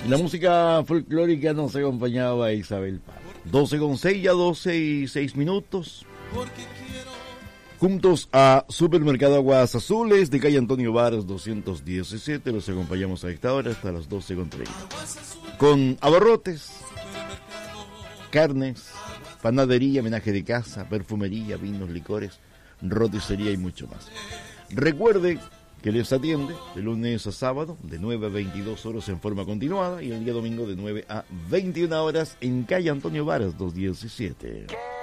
La música folclórica nos acompañaba a Isabel Parra. 12:06, ya 12:06. Juntos a Supermercado Aguas Azules de calle Antonio Varas 217. Los acompañamos a esta hora hasta las 12:30. Con abarrotes, carnes, panadería, menaje de casa, perfumería, vinos, licores, roticería y mucho más. Recuerde que les atiende de lunes a sábado de 9 a 22 horas en forma continuada y el día domingo de 9 a 21 horas en calle Antonio Varas 217.